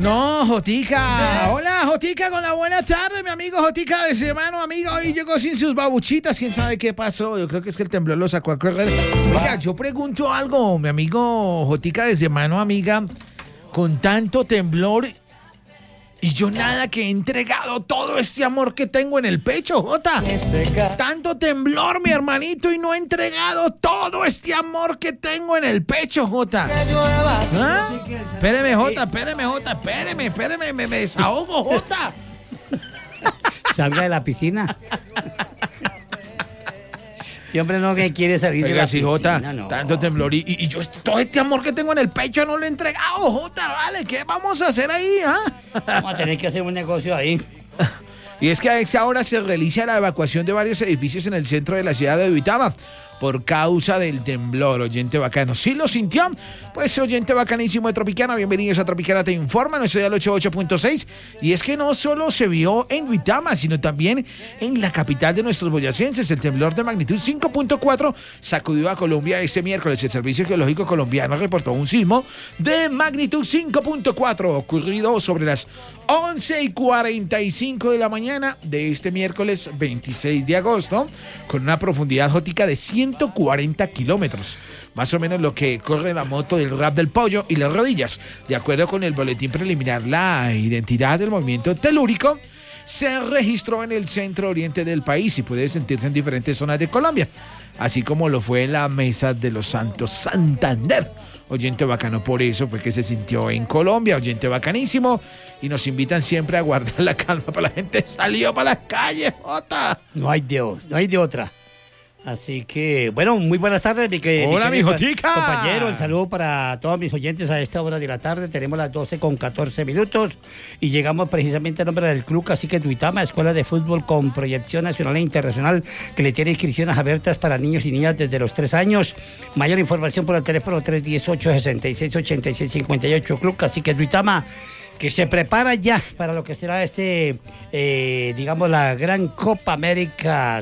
No, Jotica. Hola, Jotica, con la buena tarde, mi amigo Jotica de semana, amigo. Hoy llegó sin sus babuchitas. ¿Quién sabe qué pasó? Yo creo que es que el temblor lo sacó a correr. Oiga, yo pregunto algo, mi amigo Jotica de semana, amiga. Con tanto temblor y yo nada que he entregado todo este amor que tengo en el pecho, Jota. Tanto temblor, mi hermanito, y no he entregado todo este amor que tengo en el pecho, Jota. ¿Ah? Espéreme, Jota, espéreme, me desahogo, Jota. Salga de la piscina. Siempre no que quiere salir. Oiga, de la sí, piscina. Jota, No. tanto temblor y yo todo este amor que tengo en el pecho no lo he entregado, Jota, vale, ¿qué vamos a hacer ahí, Vamos a tener que hacer un negocio ahí. Y es que a esta hora se realiza la evacuación de varios edificios en el centro de la ciudad de Duitama por causa del temblor, oyente bacano. ¿Sí lo sintió? Pues oyente bacanísimo de Tropicana, bienvenidos a Tropicana Te Informa, nuestro día al 88.6. Y es que no solo se vio en Duitama, sino también en la capital de nuestros boyacenses. El temblor de magnitud 5.4 sacudió a Colombia este miércoles. El Servicio Geológico Colombiano reportó un sismo de magnitud 5.4 ocurrido sobre las 11:45 de la mañana de este miércoles 26 de agosto, con una profundidad jótica de 140 kilómetros. Más o menos lo que corre la moto del rap del pollo y las rodillas. De acuerdo con el boletín preliminar, la identidad del movimiento telúrico se registró en el centro oriente del país y puede sentirse en diferentes zonas de Colombia, así como lo fue en la Mesa de los Santos, Santander. Oyente bacano, por eso fue que se sintió en Colombia, oyente bacanísimo, y nos invitan siempre a guardar la calma, para la gente salió para las calles, Jota. No hay de otra. Así que, bueno, muy buenas tardes, Hola, mi Jotica. Compañero, un saludo para todos mis oyentes a esta hora de la tarde. Tenemos las 12:14 y llegamos precisamente al nombre del club Cacique Duitama, escuela de fútbol con proyección nacional e internacional, que le tiene inscripciones abiertas para niños y niñas desde los 3 años. Mayor información por el teléfono 318-6686-58, Club Cacique Duitama, que se prepara ya para lo que será digamos, la gran Copa América.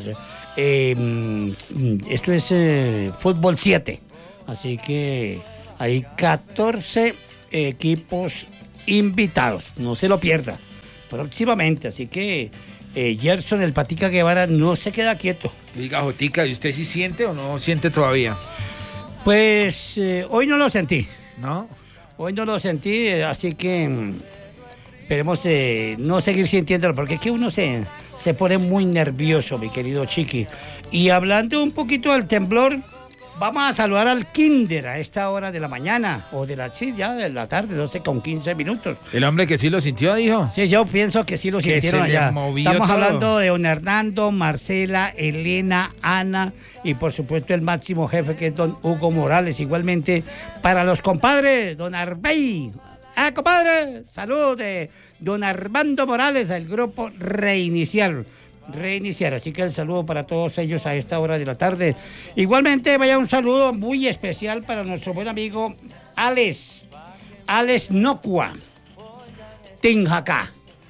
Esto es fútbol 7, así que hay 14 equipos invitados, no se lo pierda próximamente, así que Gerson el Patica Guevara no se queda quieto. Diga, Jotica, ¿y usted sí siente o no siente todavía? Pues hoy no lo sentí. ¿No? Hoy no lo sentí, así que esperemos no seguir sintiéndolo, porque es que uno se pone muy nervioso, mi querido Chiqui. Y hablando un poquito del temblor, vamos a saludar al kinder a esta hora de la mañana, o de la tarde, 12:15. El hombre que sí lo sintió, dijo. Sí, yo pienso que sí lo sintieron allá. Estamos todo. hablando de don Hernando, Marcela, Elena, Ana y por supuesto el máximo jefe, que es don Hugo Morales. Igualmente para los compadres, don Arbey. Compadre, salud de don Armando Morales del grupo Reiniciar, así que el saludo para todos ellos a esta hora de la tarde. Igualmente vaya un saludo muy especial para nuestro buen amigo Alex Nocua, Tinjacá.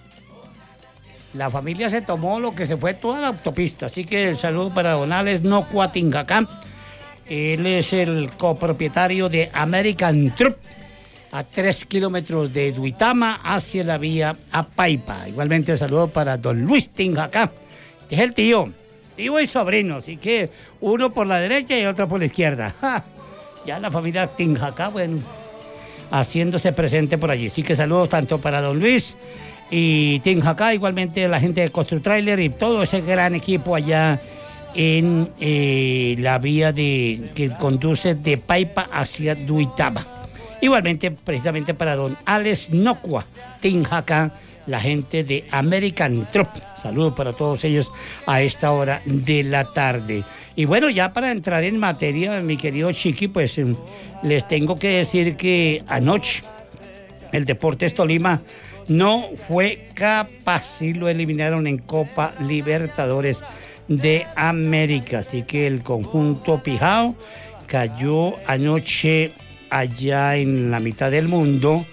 La familia se tomó lo que se fue toda la autopista, así que el saludo para don Alex Nocua, Tinjacá. Él es el copropietario de American Truck, a 3 kilómetros de Duitama hacia la vía a Paipa. Igualmente saludo para don Luis Tinjacá, que es el tío y sobrino, así que uno por la derecha y otro por la izquierda. ¡Ja! Ya la familia Tinjacá, bueno, haciéndose presente por allí. Así que saludos tanto para don Luis y Tinjacá, igualmente la gente de Construtrailer y todo ese gran equipo allá en la vía que conduce de Paipa hacia Duitama. Igualmente, precisamente para don Alex Nocua, Tinjacá, la gente de American Truck. Saludos para todos ellos a esta hora de la tarde. Y bueno, ya para entrar en materia, mi querido Chiqui, pues les tengo que decir que anoche el Deportes Tolima no fue capaz y lo eliminaron en Copa Libertadores de América. Así que el conjunto Pijao cayó anoche allá en la mitad del mundo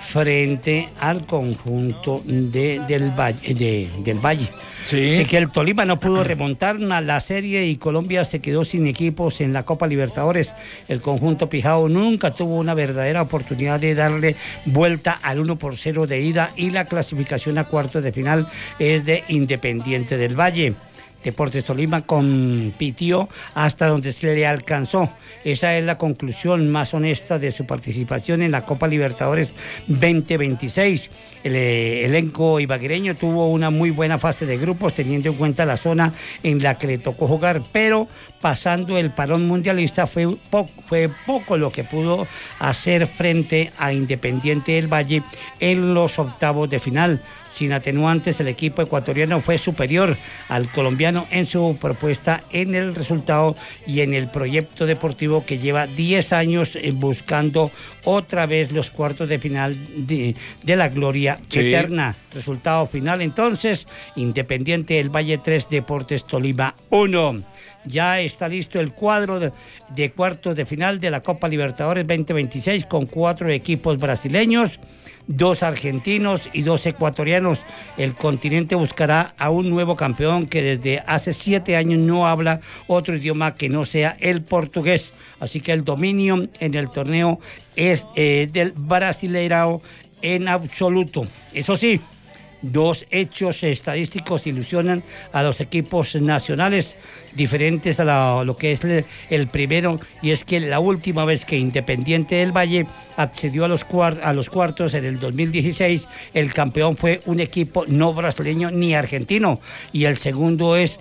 frente al conjunto del Valle. Sí. Así que el Tolima no pudo remontar la serie y Colombia se quedó sin equipos en la Copa Libertadores. El conjunto Pijao nunca tuvo una verdadera oportunidad de darle vuelta al 1-0 de ida y la clasificación a cuartos de final es de Independiente del Valle. Deportes Tolima compitió hasta donde se le alcanzó. Esa es la conclusión más honesta de su participación en la Copa Libertadores 2026. El elenco ibaguereño tuvo una muy buena fase de grupos, teniendo en cuenta la zona en la que le tocó jugar, pero pasando el parón mundialista fue poco lo que pudo hacer frente a Independiente del Valle en los octavos de final. Sin atenuantes, el equipo ecuatoriano fue superior al colombiano en su propuesta, en el resultado y en el proyecto deportivo que lleva 10 años buscando otra vez los cuartos de final de la gloria eterna. Resultado final entonces, Independiente del Valle 3, Deportes Tolima 1. Ya está listo el cuadro de cuartos de final de la Copa Libertadores 2026 con 4 equipos brasileños, 2 argentinos y 2 ecuatorianos. El continente buscará a un nuevo campeón que desde hace 7 años no habla otro idioma que no sea el portugués. Así que el dominio en el torneo es del Brasileirao en absoluto. Eso sí, 2 hechos estadísticos ilusionan a los equipos nacionales, diferentes a lo que es el primero, y es que la última vez que Independiente del Valle accedió a los cuartos en el 2016, el campeón fue un equipo no brasileño ni argentino, y el segundo es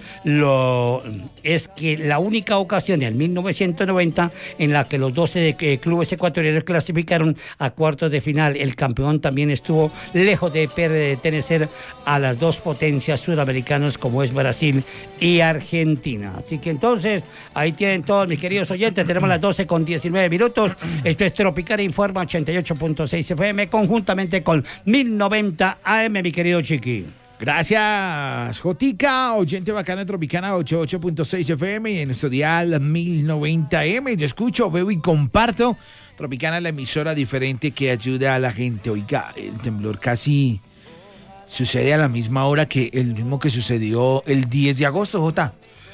que la única ocasión en 1990 en la que los 12 clubes ecuatorianos clasificaron a cuartos de final, el campeón también estuvo lejos de pertenecer a las 2 potencias sudamericanas como es Brasil y Argentina. Así que entonces, ahí tienen todos mis queridos oyentes, tenemos las 12:19. Esto es Tropicana Informa 88.6 FM, conjuntamente con 1090 AM, mi querido Chiqui. Gracias, Jotica, oyente bacana de Tropicana 88.6 FM y en nuestro dial 1090 AM. Yo escucho, veo y comparto Tropicana, la emisora diferente que ayuda a la gente. Oiga, el temblor casi sucede a la misma hora que el mismo que sucedió el 10 de agosto, Jota.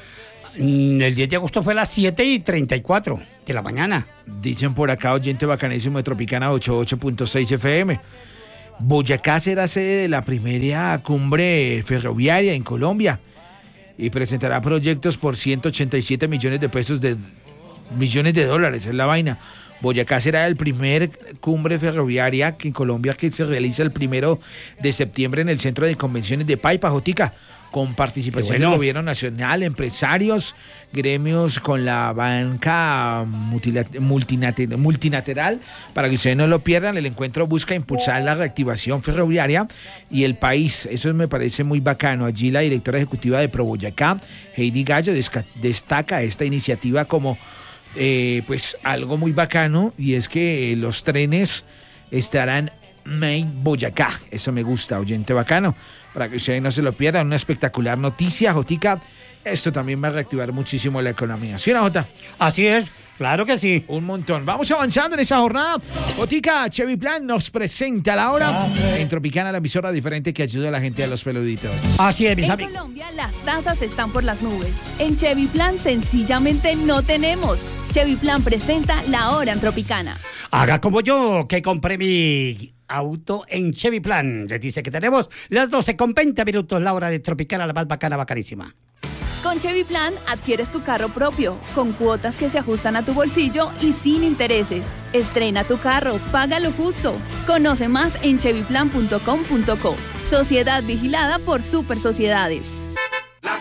El 10 de agosto fue a las 7:34 de la mañana. Dicen por acá, oyente bacanísimo de Tropicana 88.6 FM. Boyacá será sede de la primera cumbre ferroviaria en Colombia y presentará proyectos por 187 millones de pesos millones de dólares, es la vaina. Boyacá será el primer cumbre ferroviaria que en Colombia que se realiza el 1 de septiembre en el Centro de Convenciones de Paipa, Jotica, con participación del gobierno nacional, empresarios, gremios, con la banca multilateral, para que ustedes no lo pierdan. El encuentro busca impulsar la reactivación ferroviaria y el país. Eso me parece muy bacano. Allí la directora ejecutiva de Proboyacá, Heidi Gallo, destaca esta iniciativa como pues algo muy bacano, y es que los trenes estarán Made Boyacá. Eso me gusta, oyente bacano, para que ustedes no se lo pierdan. Una espectacular noticia, Jotica. Esto también va a reactivar muchísimo la economía. ¿Sí, Jota? Así es, claro que sí. Un montón. Vamos avanzando en esa jornada. Jotica, Chevy Plan nos presenta la hora en Tropicana, la emisora diferente que ayuda a la gente a los peluditos. Así es, mis amigos. En Colombia las tasas están por las nubes. En Chevy Plan sencillamente no tenemos. Chevy Plan presenta la hora en Tropicana. Haga como yo, que compré mi auto en Chevy Plan. Les dice que tenemos las 12:20, la hora de Tropicana, la más bacana, bacanísima. Con Chevy Plan adquieres tu carro propio, con cuotas que se ajustan a tu bolsillo y sin intereses. Estrena tu carro, paga lo justo. Conoce más en chevyplan.com.co. Sociedad vigilada por Super Sociedades.